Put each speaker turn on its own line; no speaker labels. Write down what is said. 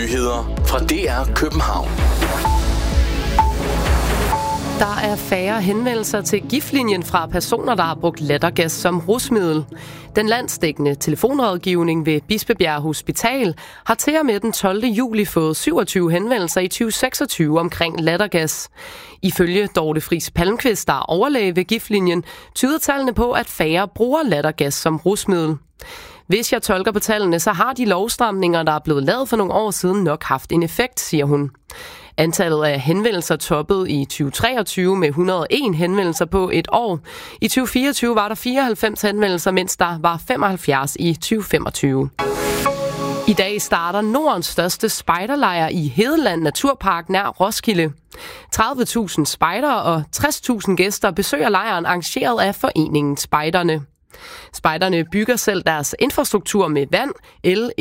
nyheder fra DR København.
Der er færre henvendelser til giftlinjen fra personer, der har brugt lattergas som rusmiddel. Den landsdækkende telefonrådgivning ved Bispebjerg Hospital har til og med den 12. juli fået 27 henvendelser i 2026 omkring lattergas. Ifølge Dorte Friis Palmqvist, der er overlæge ved giftlinjen, tyder tallene på, at færre bruger lattergas som rusmiddel. Hvis jeg tolker på tallene, så har de lovstramninger, der er blevet lavet for nogle år siden, nok haft en effekt, siger hun. Antallet af henvendelser toppede i 2023 med 101 henvendelser på et år. I 2024 var der 94 henvendelser, mens der var 75 i 2025. I dag starter Nordens største spejderlejr i Hedeland Naturpark nær Roskilde. 30.000 spejdere og 60.000 gæster besøger lejren arrangeret af foreningen Spejderne. Spejderne bygger selv deres infrastruktur med vand, el,